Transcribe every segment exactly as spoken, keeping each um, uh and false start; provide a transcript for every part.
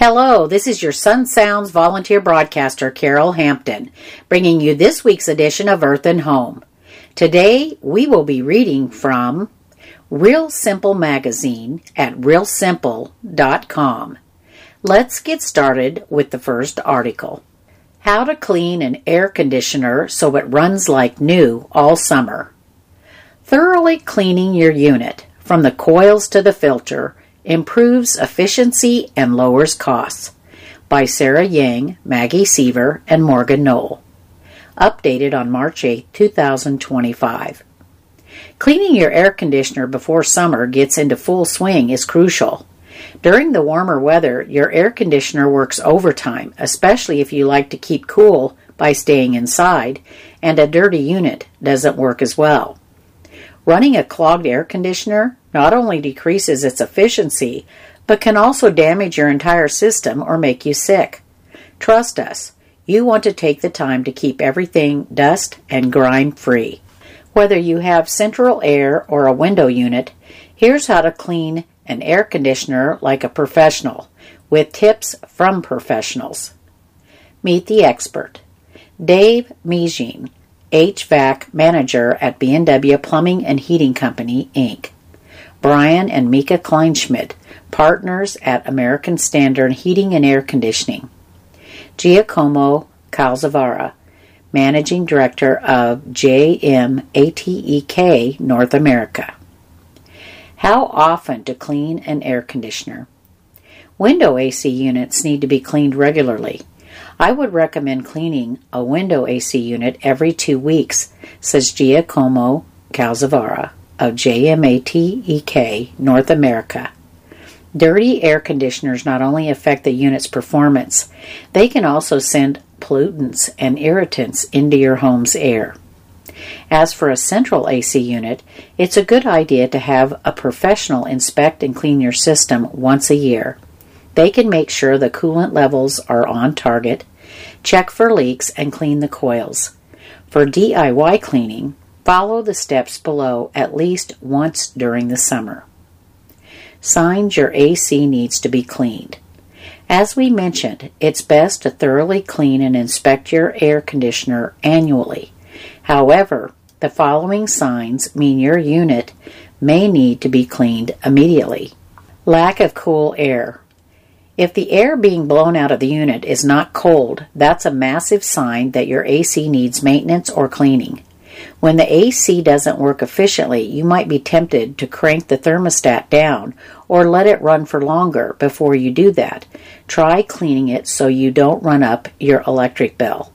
Hello, this is your Sun Sounds volunteer broadcaster, Carol Hampton, bringing you this week's edition of Earth and Home. Today, we will be reading from Real Simple Magazine at real simple dot com. Let's get started with the first article. How to clean an air conditioner so it runs like new all summer. Thoroughly cleaning your unit, from the coils to the filter, improves efficiency and lowers costs. By Sarah Yang, Maggie Seaver, and Morgan Knoll. Updated on March eighth, two thousand twenty-five. Cleaning your air conditioner before summer gets into full swing is crucial. During the warmer weather, your air conditioner works overtime, especially if you like to keep cool by staying inside, and a dirty unit doesn't work as well. Running a clogged air conditioner not only decreases its efficiency, but can also damage your entire system or make you sick. Trust us, you want to take the time to keep everything dust and grime free. Whether you have central air or a window unit, here's how to clean an air conditioner like a professional, with tips from professionals. Meet the expert. Dave Mejean, H V A C Manager at B and W Plumbing and Heating Company, Incorporated. Brian and Mika Kleinschmidt, Partners at American Standard Heating and Air Conditioning. Giacomo Calzavara, Managing Director of J M A T E K North America. How often to clean an air conditioner? Window A C units need to be cleaned regularly. I would recommend cleaning a window A C unit every two weeks, says Giacomo Calzavara of J M A T E K North America. Dirty air conditioners not only affect the unit's performance, they can also send pollutants and irritants into your home's air. As for a central A C unit, it's a good idea to have a professional inspect and clean your system once a year. They can make sure the coolant levels are on target, check for leaks, and clean the coils. For D I Y cleaning, follow the steps below at least once during the summer. Signs your A C needs to be cleaned. As we mentioned, it's best to thoroughly clean and inspect your air conditioner annually. However, the following signs mean your unit may need to be cleaned immediately. Lack of cool air. If the air being blown out of the unit is not cold, that's a massive sign that your A C needs maintenance or cleaning. When the A C doesn't work efficiently, you might be tempted to crank the thermostat down or let it run for longer. Before you do that, try cleaning it so you don't run up your electric bill.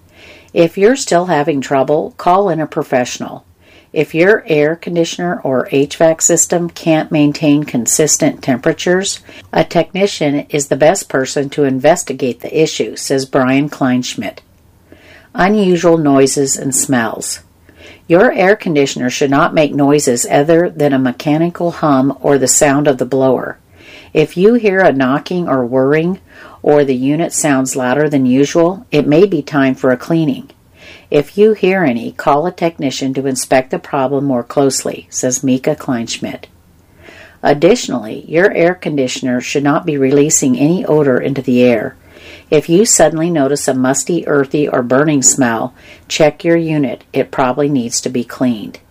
If you're still having trouble, call in a professional. If your air conditioner or H V A C system can't maintain consistent temperatures, a technician is the best person to investigate the issue, says Brian Kleinschmidt. Unusual noises and smells. Your air conditioner should not make noises other than a mechanical hum or the sound of the blower. If you hear a knocking or whirring, or the unit sounds louder than usual, it may be time for a cleaning. If you hear any, call a technician to inspect the problem more closely, says Mika Kleinschmidt. Additionally, your air conditioner should not be releasing any odor into the air. If you suddenly notice a musty, earthy, or burning smell, check your unit. It probably needs to be cleaned.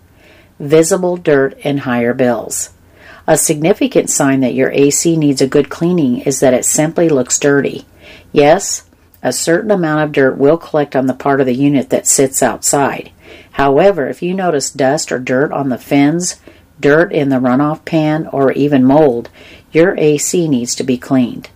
Visible dirt and higher bills. A significant sign that your A C needs a good cleaning is that it simply looks dirty. Yes, a certain amount of dirt will collect on the part of the unit that sits outside. However, if you notice dust or dirt on the fins, dirt in the runoff pan, or even mold, your A C needs to be cleaned.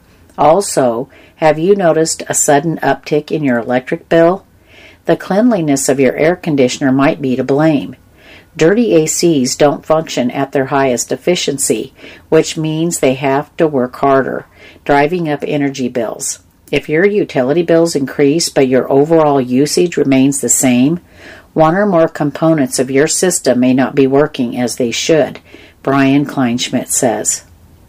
Also, have you noticed a sudden uptick in your electric bill? The cleanliness of your air conditioner might be to blame. Dirty A Cs don't function at their highest efficiency, which means they have to work harder, driving up energy bills. If your utility bills increase but your overall usage remains the same, one or more components of your system may not be working as they should, Brian Kleinschmidt says.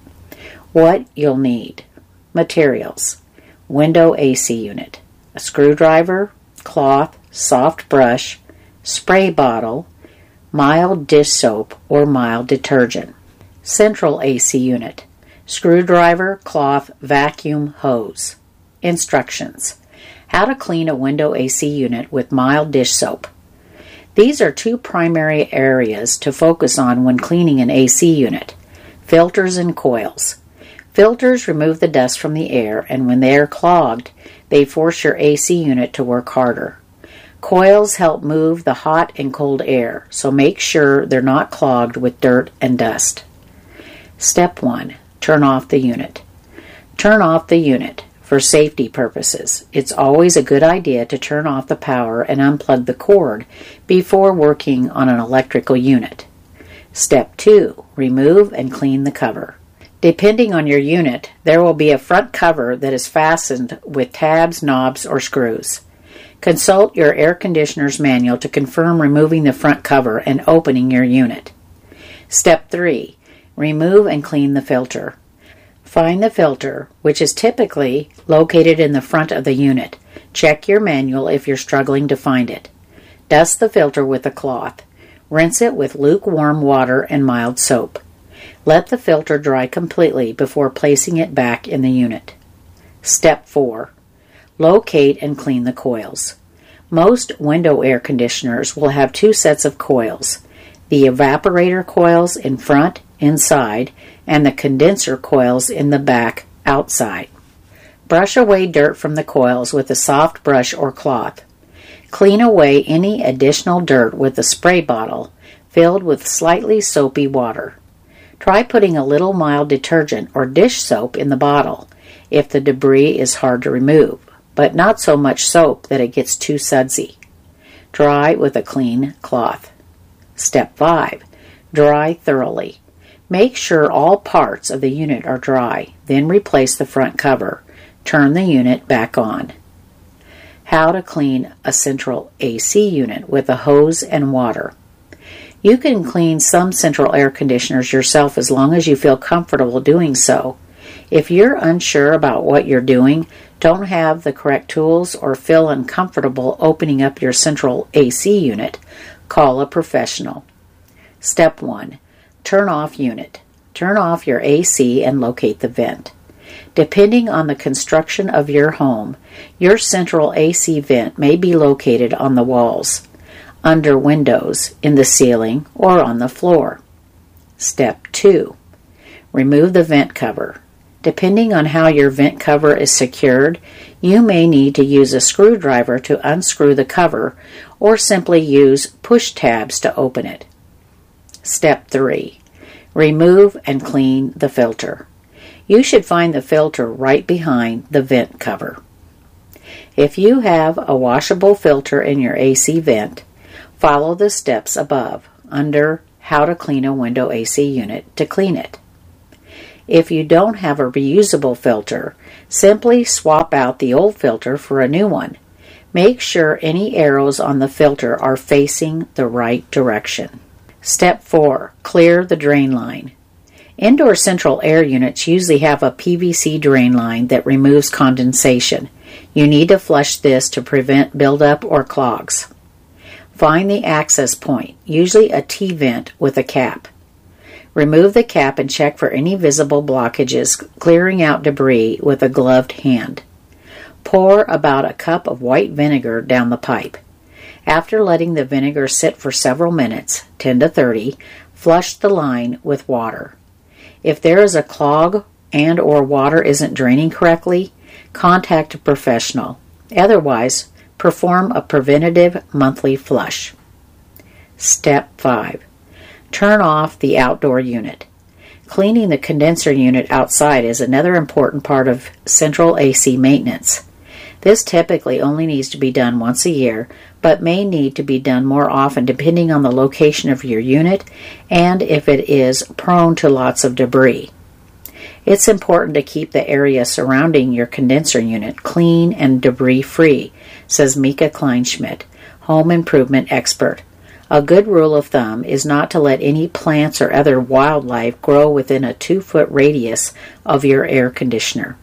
What you'll need. Materials. Window A C unit. A screwdriver, cloth, soft brush, spray bottle, mild dish soap or mild detergent. Central A C unit. Screwdriver, cloth, vacuum, hose. Instructions. How to clean a window A C unit with mild dish soap. These are two primary areas to focus on when cleaning an A C unit: filters and coils. Filters remove the dust from the air, and when they are clogged, they force your A C unit to work harder. Coils help move the hot and cold air, so make sure they're not clogged with dirt and dust. Step one. Turn off the unit. Turn off the unit. For safety purposes, it's always a good idea to turn off the power and unplug the cord before working on an electrical unit. Step two. Remove and clean the cover. Depending on your unit, there will be a front cover that is fastened with tabs, knobs, or screws. Consult your air conditioner's manual to confirm removing the front cover and opening your unit. Step three. Remove and clean the filter. Find the filter, which is typically located in the front of the unit. Check your manual if you're struggling to find it. Dust the filter with a cloth. Rinse it with lukewarm water and mild soap. Let the filter dry completely before placing it back in the unit. Step four. Locate and clean the coils. Most window air conditioners will have two sets of coils: the evaporator coils in front, inside, and the condenser coils in the back, outside. Brush away dirt from the coils with a soft brush or cloth. Clean away any additional dirt with a spray bottle filled with slightly soapy water. Try putting a little mild detergent or dish soap in the bottle if the debris is hard to remove, but not so much soap that it gets too sudsy. Dry with a clean cloth. Step five. Dry thoroughly. Make sure all parts of the unit are dry, then replace the front cover. Turn the unit back on. How to clean a central A C unit with a hose and water. You can clean some central air conditioners yourself as long as you feel comfortable doing so. If you're unsure about what you're doing, don't have the correct tools, or feel uncomfortable opening up your central A C unit, call a professional. Step one. Turn off unit. Turn off your A C and locate the vent. Depending on the construction of your home, your central A C vent may be located on the walls, under windows, in the ceiling, or on the floor. Step two. Remove the vent cover. Depending on how your vent cover is secured, you may need to use a screwdriver to unscrew the cover, or simply use push tabs to open it. Step three. Remove and clean the filter. You should find the filter right behind the vent cover. If you have a washable filter in your A C vent, follow the steps above under How to Clean a Window A C Unit to clean it. If you don't have a reusable filter, simply swap out the old filter for a new one. Make sure any arrows on the filter are facing the right direction. Step four. Clear the drain line. Indoor central air units usually have a P V C drain line that removes condensation. You need to flush this to prevent buildup or clogs. Find the access point, usually a T-vent with a cap. Remove the cap and check for any visible blockages, clearing out debris with a gloved hand. Pour about a cup of white vinegar down the pipe. After letting the vinegar sit for several minutes, ten to thirty, flush the line with water. If there is a clog and or water isn't draining correctly, contact a professional. Otherwise, perform a preventative monthly flush. Step five. Turn off the outdoor unit. Cleaning the condenser unit outside is another important part of central A C maintenance. This typically only needs to be done once a year, but may need to be done more often depending on the location of your unit and if it is prone to lots of debris. It's important to keep the area surrounding your condenser unit clean and debris-free, says Mika Kleinschmidt, home improvement expert. A good rule of thumb is not to let any plants or other wildlife grow within a two-foot radius of your air conditioner.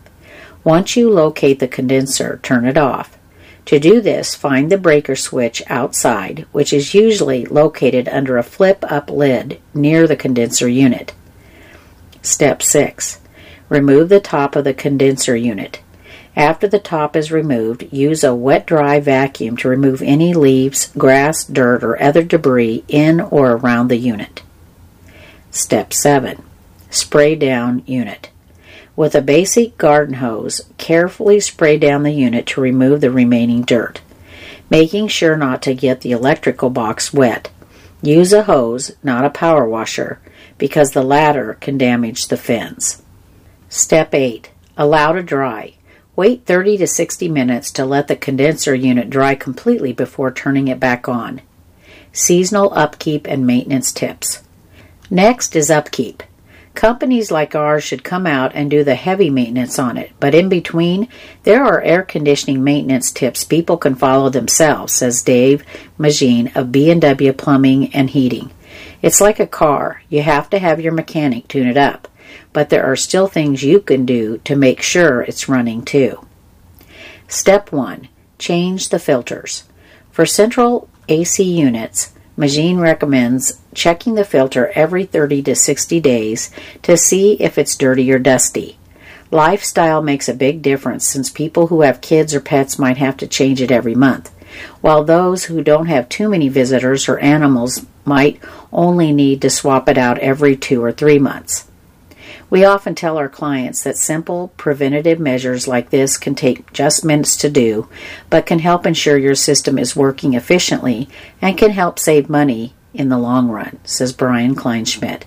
Once you locate the condenser, turn it off. To do this, find the breaker switch outside, which is usually located under a flip-up lid near the condenser unit. Step six. Remove the top of the condenser unit. After the top is removed, use a wet-dry vacuum to remove any leaves, grass, dirt, or other debris in or around the unit. Step seven. Spray down unit. With a basic garden hose, carefully spray down the unit to remove the remaining dirt, making sure not to get the electrical box wet. Use a hose, not a power washer, because the latter can damage the fins. Step eight. Allow to dry. Wait thirty to sixty minutes to let the condenser unit dry completely before turning it back on. Seasonal upkeep and maintenance tips. Next is upkeep. Companies like ours should come out and do the heavy maintenance on it, but in between, there are air conditioning maintenance tips people can follow themselves, says Dave Magine of B and W Plumbing and Heating. It's like a car. You have to have your mechanic tune it up, but there are still things you can do to make sure it's running too. Step one. Change the filters. For central A C units, Magine recommends checking the filter every thirty to sixty days to see if it's dirty or dusty. Lifestyle makes a big difference since people who have kids or pets might have to change it every month, while those who don't have too many visitors or animals might only need to swap it out every two or three months. We often tell our clients that simple preventative measures like this can take just minutes to do, but can help ensure your system is working efficiently and can help save money in the long run, says Brian Kleinschmidt.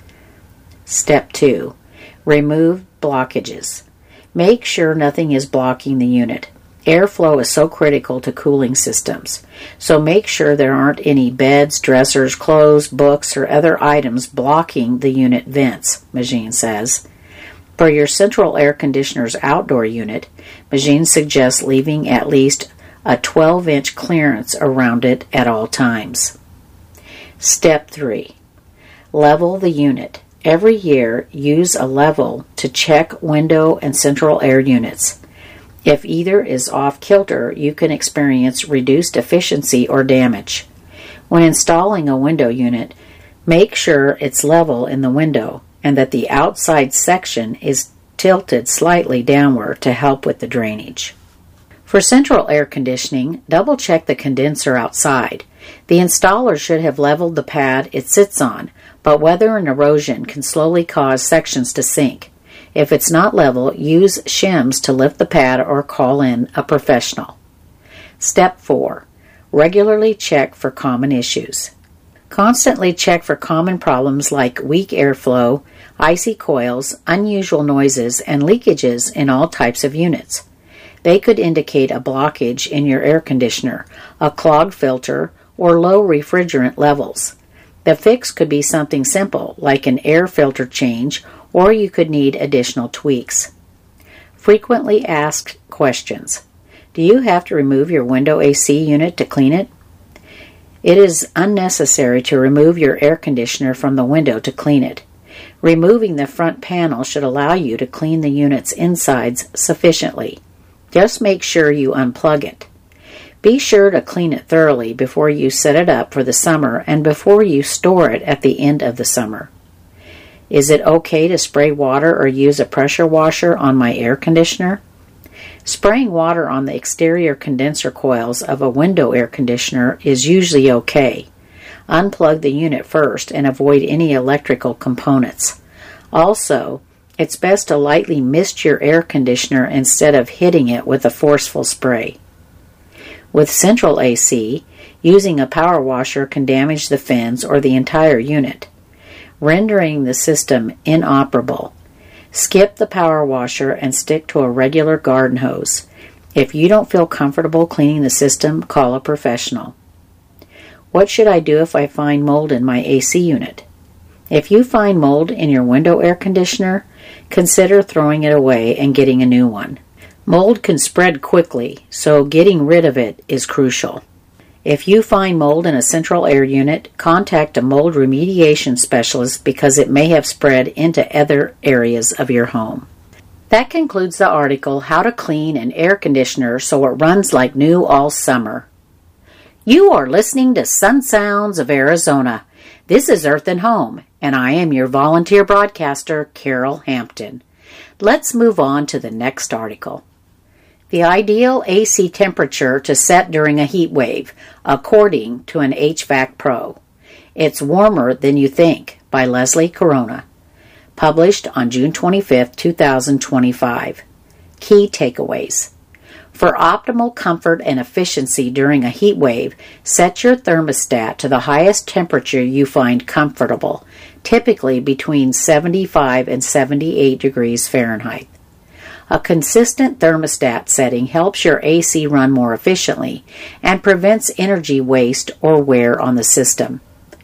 Step two. Remove blockages. Make sure nothing is blocking the unit. Airflow is so critical to cooling systems, so make sure there aren't any beds, dressers, clothes, books, or other items blocking the unit vents, Magine says. For your central air conditioner's outdoor unit, Magine suggests leaving at least a twelve-inch clearance around it at all times. Step three. Level the unit. Every year, use a level to check window and central air units. If either is off-kilter, you can experience reduced efficiency or damage. When installing a window unit, make sure it's level in the window and that the outside section is tilted slightly downward to help with the drainage. For central air conditioning, double-check the condenser outside. The installer should have leveled the pad it sits on, but weather and erosion can slowly cause sections to sink. If it's not level, use shims to lift the pad or call in a professional. Step four. Regularly check for common issues. Constantly check for common problems like weak airflow, icy coils, unusual noises, and leakages in all types of units. They could indicate a blockage in your air conditioner, a clogged filter, or low refrigerant levels. The fix could be something simple, like an air filter change, or you could need additional tweaks. Frequently asked questions. Do you have to remove your window A C unit to clean it? It is unnecessary to remove your air conditioner from the window to clean it. Removing the front panel should allow you to clean the unit's insides sufficiently. Just make sure you unplug it. Be sure to clean it thoroughly before you set it up for the summer and before you store it at the end of the summer. Is it okay to spray water or use a pressure washer on my air conditioner? Spraying water on the exterior condenser coils of a window air conditioner is usually okay. Unplug the unit first and avoid any electrical components. Also, it's best to lightly mist your air conditioner instead of hitting it with a forceful spray. With central A C, using a power washer can damage the fins or the entire unit, rendering the system inoperable. Skip the power washer and stick to a regular garden hose. If you don't feel comfortable cleaning the system, call a professional. What should I do if I find mold in my A C unit? If you find mold in your window air conditioner, consider throwing it away and getting a new one. Mold can spread quickly, so getting rid of it is crucial. If you find mold in a central air unit, contact a mold remediation specialist because it may have spread into other areas of your home. That concludes the article, How to Clean an Air Conditioner So It Runs Like New All Summer. You are listening to Sun Sounds of Arizona. This is Earth and Home, and I am your volunteer broadcaster, Carol Hampton. Let's move on to the next article. The ideal A C temperature to set during a heat wave, according to an H V A C pro. It's Warmer Than You Think by Leslie Corona. Published on June twenty-fifth, two thousand twenty-five. Key takeaways. For optimal comfort and efficiency during a heat wave, set your thermostat to the highest temperature you find comfortable, typically between seventy-five and seventy-eight degrees Fahrenheit. A consistent thermostat setting helps your A C run more efficiently and prevents energy waste or wear on the system.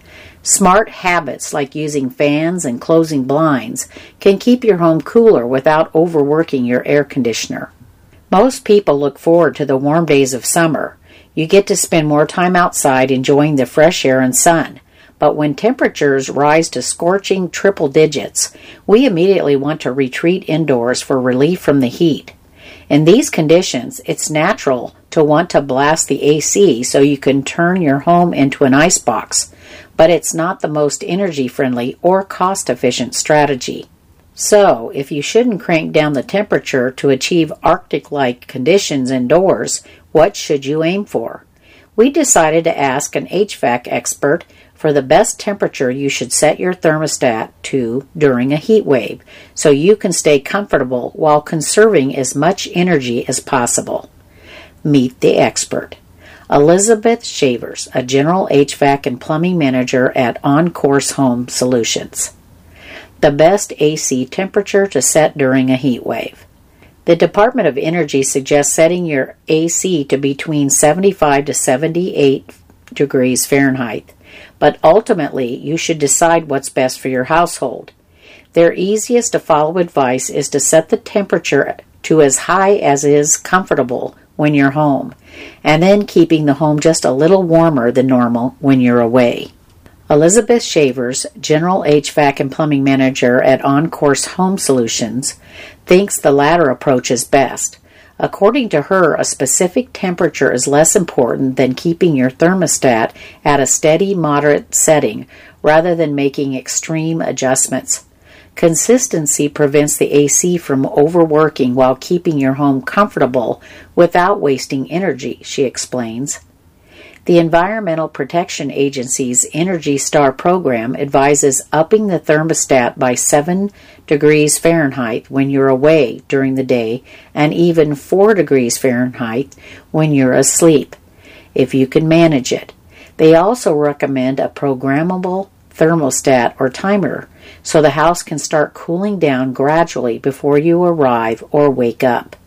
Smart habits like using fans and closing blinds can keep your home cooler without overworking your air conditioner. Most people look forward to the warm days of summer. You get to spend more time outside enjoying the fresh air and sun. But when temperatures rise to scorching triple digits, we immediately want to retreat indoors for relief from the heat. In these conditions, it's natural to want to blast the A C so you can turn your home into an icebox, but it's not the most energy-friendly or cost-efficient strategy. So, if you shouldn't crank down the temperature to achieve Arctic-like conditions indoors, what should you aim for? We decided to ask an H V A C expert for the best temperature you should set your thermostat to during a heat wave, so you can stay comfortable while conserving as much energy as possible. Meet the expert. Elizabeth Shavers, a general H V A C and plumbing manager at On Course Home Solutions. The best A C temperature to set during a heat wave. The Department of Energy suggests setting your A C to between seventy-five to seventy-eight degrees Fahrenheit, but ultimately you should decide what's best for your household. Their easiest to follow advice is to set the temperature to as high as is comfortable when you're home, and then keeping the home just a little warmer than normal when you're away. Elizabeth Shavers, General H V A C and Plumbing Manager at On Course Home Solutions, thinks the latter approach is best. According to her, a specific temperature is less important than keeping your thermostat at a steady, moderate setting rather than making extreme adjustments. Consistency prevents the A C from overworking while keeping your home comfortable without wasting energy, she explains. The Environmental Protection Agency's Energy Star program advises upping the thermostat by seven degrees Fahrenheit when you're away during the day and even four degrees Fahrenheit when you're asleep, if you can manage it. They also recommend a programmable thermostat or timer so the house can start cooling down gradually before you arrive or wake up.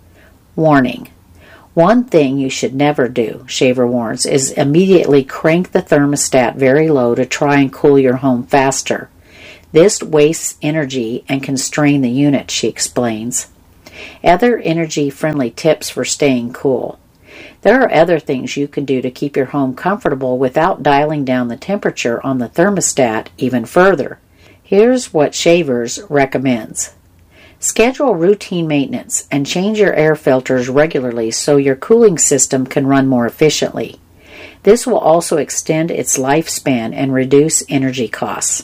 Warning. One thing you should never do, Shaver warns, is immediately crank the thermostat very low to try and cool your home faster. This wastes energy and can strain the unit, she explains. Other energy-friendly tips for staying cool. There are other things you can do to keep your home comfortable without dialing down the temperature on the thermostat even further. Here's what Shavers recommends. Schedule routine maintenance and change your air filters regularly so your cooling system can run more efficiently. This will also extend its lifespan and reduce energy costs.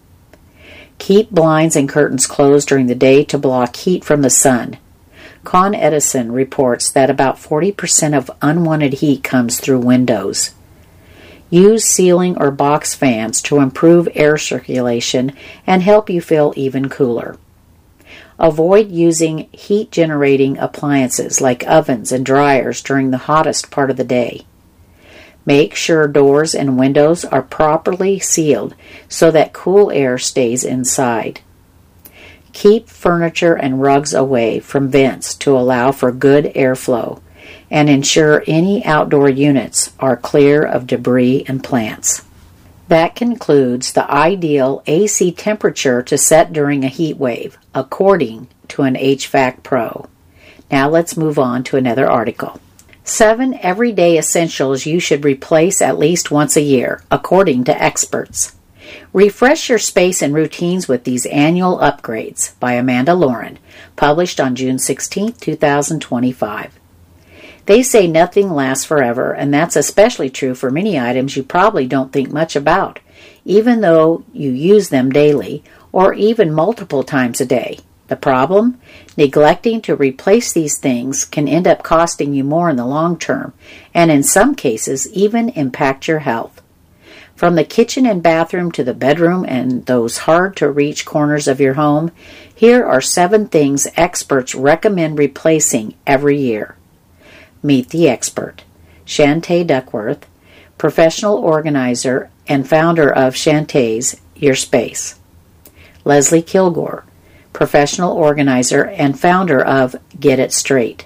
Keep blinds and curtains closed during the day to block heat from the sun. Con Edison reports that about forty percent of unwanted heat comes through windows. Use ceiling or box fans to improve air circulation and help you feel even cooler. Avoid using heat-generating appliances like ovens and dryers during the hottest part of the day. Make sure doors and windows are properly sealed so that cool air stays inside. Keep furniture and rugs away from vents to allow for good airflow, and ensure any outdoor units are clear of debris and plants. That concludes the ideal A C temperature to set during a heat wave, according to an H V A C pro. Now let's move on to another article. Seven everyday essentials you should replace at least once a year, according to experts. Refresh your space and routines with these annual upgrades by Amanda Lauren, published on June sixteenth, two thousand twenty-five. They say nothing lasts forever, and that's especially true for many items you probably don't think much about, even though you use them daily or even multiple times a day. The problem? Neglecting to replace these things can end up costing you more in the long term, and in some cases even impact your health. From the kitchen and bathroom to the bedroom and those hard-to-reach corners of your home, here are seven things experts recommend replacing every year. Meet the expert. Shantay Duckworth, professional organizer and founder of Shantay's Your Space. Leslie Kilgore, professional organizer and founder of Get It Straight.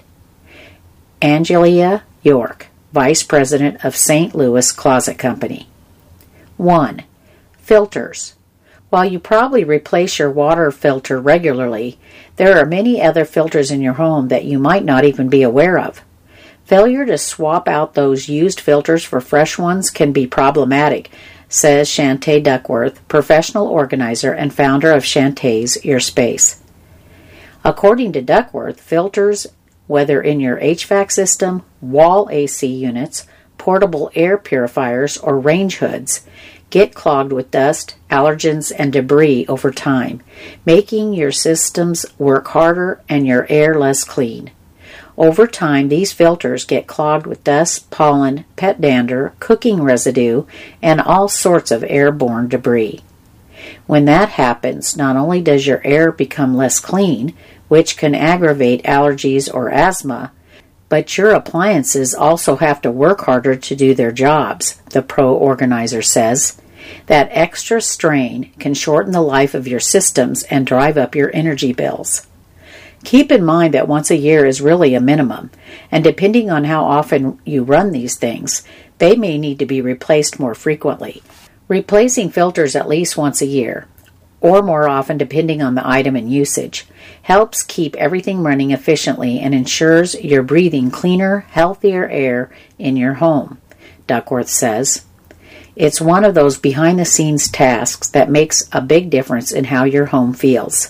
Angelia York, vice president of Saint Louis Closet Company. one. Filters. While you probably replace your water filter regularly, there are many other filters in your home that you might not even be aware of. Failure to swap out those used filters for fresh ones can be problematic, says Shantay Duckworth, professional organizer and founder of Shantay's Your Space. According to Duckworth, filters, whether in your H V A C system, wall A C units, portable air purifiers, or range hoods, get clogged with dust, allergens, and debris over time, making your systems work harder and your air less clean. Over time, these filters get clogged with dust, pollen, pet dander, cooking residue, and all sorts of airborne debris. When that happens, not only does your air become less clean, which can aggravate allergies or asthma, but your appliances also have to work harder to do their jobs, the pro organizer says. That extra strain can shorten the life of your systems and drive up your energy bills. Keep in mind that once a year is really a minimum, and depending on how often you run these things, they may need to be replaced more frequently. Replacing filters at least once a year, or more often depending on the item and usage, helps keep everything running efficiently and ensures you're breathing cleaner, healthier air in your home, Duckworth says. It's one of those behind-the-scenes tasks that makes a big difference in how your home feels.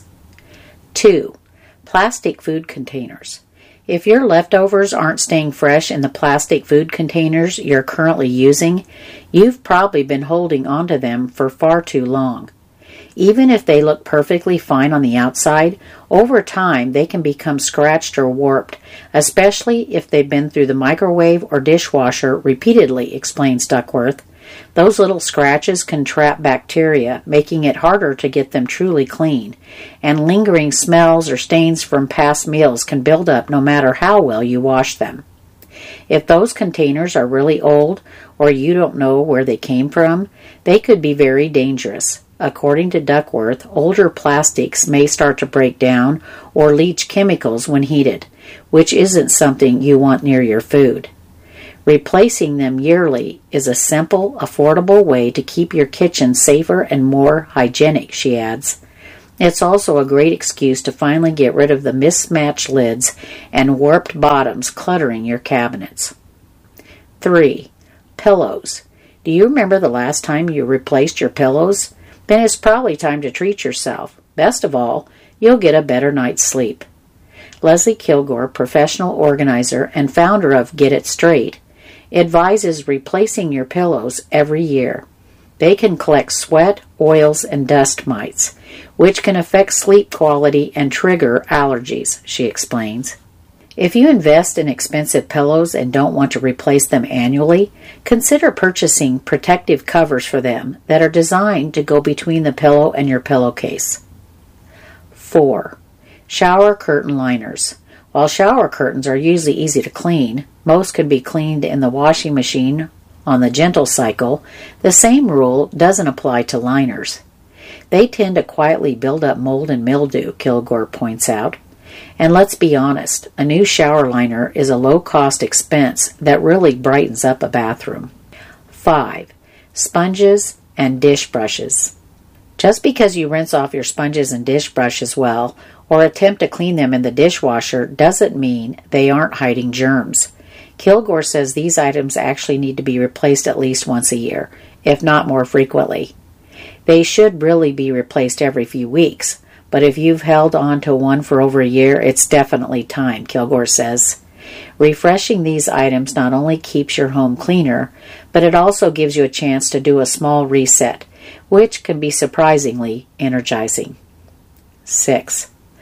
two. Plastic food containers. If your leftovers aren't staying fresh in the plastic food containers you're currently using, you've probably been holding onto them for far too long. Even if they look perfectly fine on the outside, over time they can become scratched or warped, especially if they've been through the microwave or dishwasher repeatedly, explains Duckworth. Those little scratches can trap bacteria, making it harder to get them truly clean, and lingering smells or stains from past meals can build up no matter how well you wash them. If those containers are really old or you don't know where they came from, they could be very dangerous. According to Duckworth, older plastics may start to break down or leach chemicals when heated, which isn't something you want near your food. Replacing them yearly is a simple, affordable way to keep your kitchen safer and more hygienic, she adds. It's also a great excuse to finally get rid of the mismatched lids and warped bottoms cluttering your cabinets. three. Pillows. Do you remember the last time you replaced your pillows? Then it's probably time to treat yourself. Best of all, you'll get a better night's sleep. Leslie Kilgore, professional organizer and founder of Get It Straight, advises replacing your pillows every year. They can collect sweat, oils, and dust mites, which can affect sleep quality and trigger allergies, she explains. If you invest in expensive pillows and don't want to replace them annually, consider purchasing protective covers for them that are designed to go between the pillow and your pillowcase. four. Shower curtain liners. While shower curtains are usually easy to clean, most can be cleaned in the washing machine on the gentle cycle, the same rule doesn't apply to liners. They tend to quietly build up mold and mildew, Kilgore points out. And let's be honest, a new shower liner is a low-cost expense that really brightens up a bathroom. five. Sponges and dish brushes. Just because you rinse off your sponges and dish brushes well, or attempt to clean them in the dishwasher, doesn't mean they aren't hiding germs. Kilgore says these items actually need to be replaced at least once a year, if not more frequently. They should really be replaced every few weeks, but if you've held on to one for over a year, it's definitely time, Kilgore says. Refreshing these items not only keeps your home cleaner, but it also gives you a chance to do a small reset, which can be surprisingly energizing. six.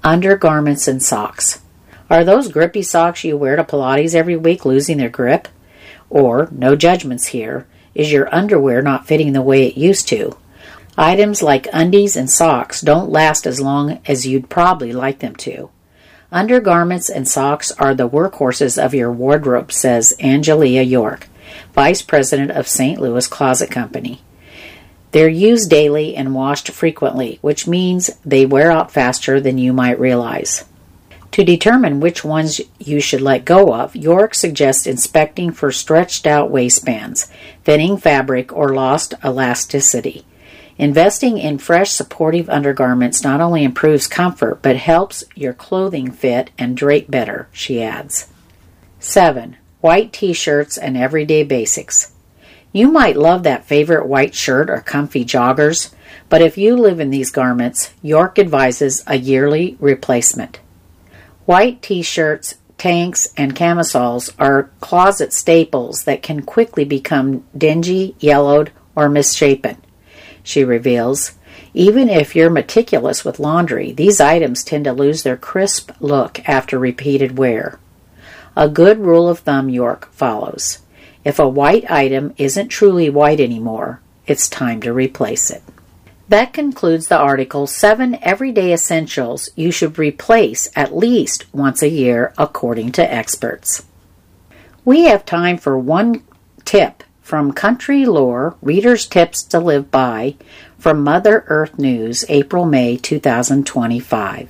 undergarments and socks. Are those grippy socks you wear to Pilates every week losing their grip? Or, no judgments here, is your underwear not fitting the way it used to? Items like undies and socks don't last as long as you'd probably like them to. Undergarments and socks are the workhorses of your wardrobe, says Angelia York, Vice President of Saint Louis Closet Company. They're used daily and washed frequently, which means they wear out faster than you might realize. To determine which ones you should let go of, York suggests inspecting for stretched out waistbands, thinning fabric, or lost elasticity. Investing in fresh, supportive undergarments not only improves comfort, but helps your clothing fit and drape better, she adds. seven. White t-shirts and everyday basics. You might love that favorite white shirt or comfy joggers, but if you live in these garments, York advises a yearly replacement. White t-shirts, tanks, and camisoles are closet staples that can quickly become dingy, yellowed, or misshapen, she reveals. Even if you're meticulous with laundry, these items tend to lose their crisp look after repeated wear. A good rule of thumb, York follows. If a white item isn't truly white anymore, it's time to replace it. That concludes the article, Seven Everyday Essentials You Should Replace at Least Once a Year, According to Experts. We have time for one tip from Country Lore, Reader's Tips to Live By, from Mother Earth News, April-May two thousand twenty-five.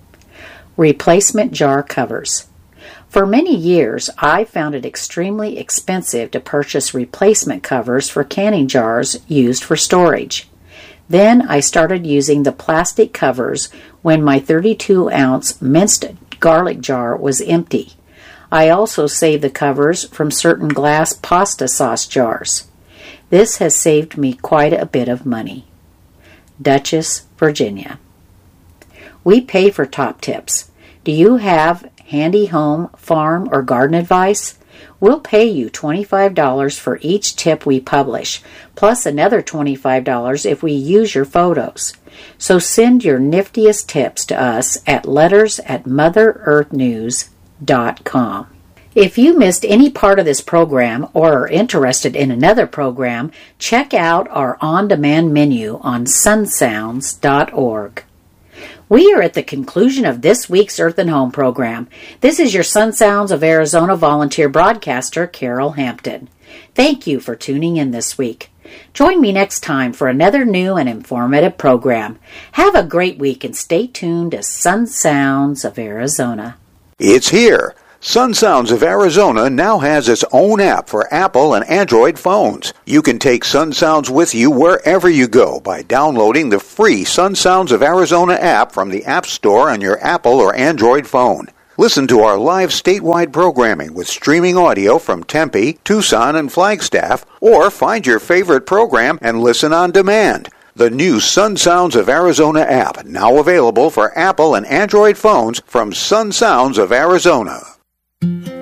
Replacement jar covers. For many years, I found it extremely expensive to purchase replacement covers for canning jars used for storage. Then I started using the plastic covers when my thirty-two ounce minced garlic jar was empty. I also saved the covers from certain glass pasta sauce jars. This has saved me quite a bit of money. Dutchess, Virginia. We pay for top tips. Do you have handy home, farm, or garden advice? We'll pay you twenty-five dollars for each tip we publish, plus another twenty-five dollars if we use your photos. So send your niftiest tips to us at letters at mother earth news dot com. If you missed any part of this program or are interested in another program, check out our on-demand menu on sun sounds dot org. We are at the conclusion of this week's Earth and Home program. This is your Sun Sounds of Arizona volunteer broadcaster, Carol Hampton. Thank you for tuning in this week. Join me next time for another new and informative program. Have a great week and stay tuned to Sun Sounds of Arizona. It's here. Sun Sounds of Arizona now has its own app for Apple and Android phones. You can take Sun Sounds with you wherever you go by downloading the free Sun Sounds of Arizona app from the App Store on your Apple or Android phone. Listen to our live statewide programming with streaming audio from Tempe, Tucson, and Flagstaff, or find your favorite program and listen on demand. The new Sun Sounds of Arizona app, now available for Apple and Android phones from Sun Sounds of Arizona.